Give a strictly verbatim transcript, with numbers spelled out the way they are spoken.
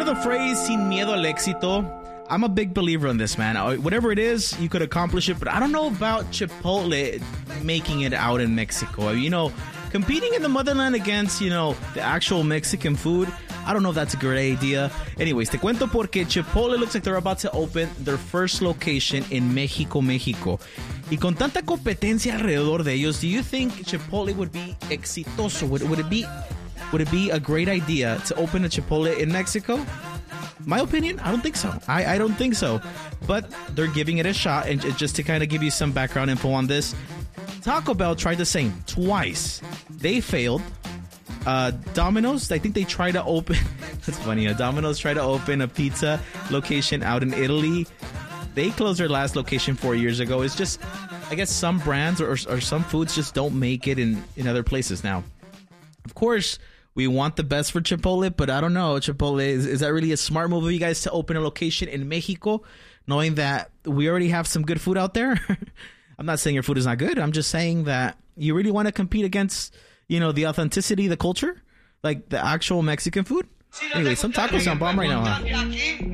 heard of the phrase sin miedo al éxito? I'm a big believer in this, man. Whatever it is, you could accomplish it, but I don't know about Chipotle making it out in Mexico. You know, competing in the motherland against, you know, the actual Mexican food, I don't know if that's a great idea. Anyways, te cuento porque Chipotle looks like they're about to open their first location in Mexico, Mexico. Y con tanta competencia alrededor de ellos, do you think Chipotle would be exitoso? Would, would it be would it be a great idea to open a Chipotle in Mexico? My opinion, I don't think so. I, I don't think so. But they're giving it a shot. And just to kind of give you some background info on this, Taco Bell tried the same twice. They failed. Uh, Domino's, I think they tried to open... That's funny. Uh, Domino's tried to open a pizza location out in Italy. They closed their last location four years ago. It's just, I guess some brands or, or some foods just don't make it in, in other places now. Of course... We want the best for Chipotle, but I don't know, Chipotle, is, is that really a smart move of you guys to open a location in Mexico, knowing that we already have some good food out there? I'm not saying your food is not good. I'm just saying that you really want to compete against, you know, the authenticity, the culture, like the actual Mexican food? Anyway, some tacos sound bomb right now, huh?